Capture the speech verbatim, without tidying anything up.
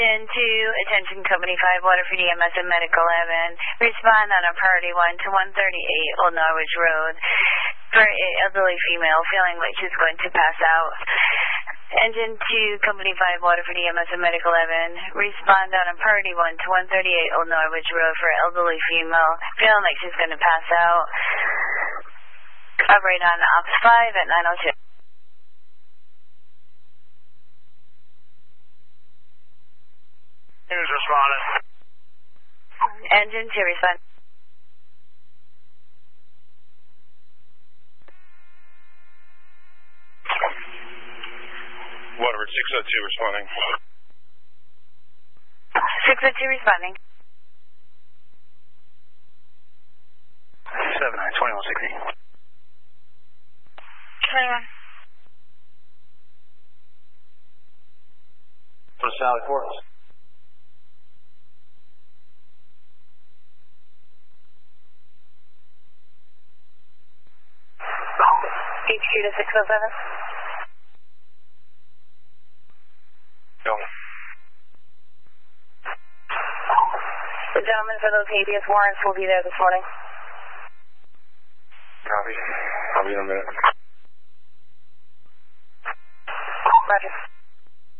Into attention company five, Waterford E M S and Medical eleven. Respond on a priority one to one thirty-eight Old Norwich Road for an elderly female feeling like she's going to pass out. Engine two, company five, Waterford E M S and Medical eleven. Respond on a priority one to one thirty-eight Old Norwich Road for an elderly female feeling like she's going to pass out. Operate on Ops five at nine oh two. Who's responding? Engine two, respond. Waterford six oh two responding. six oh two responding. seven nine, twenty-one sixty. twenty-one. For Sally Forest. H Q to six oh seven. No. The gentleman for those habeas warrants will be there this morning. Copy. I'll be in a minute.